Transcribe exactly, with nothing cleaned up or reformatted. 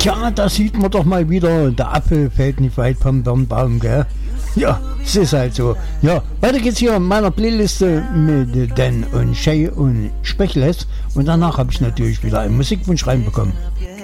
Tja, da sieht man doch mal wieder, der Apfel fällt nicht weit vom Birnbaum, gell? Ja, es ist halt so. Ja, weiter geht's hier in meiner Playliste mit Dan und Shay und Spechles. Und danach habe ich natürlich wieder einen Musikwunsch reinbekommen.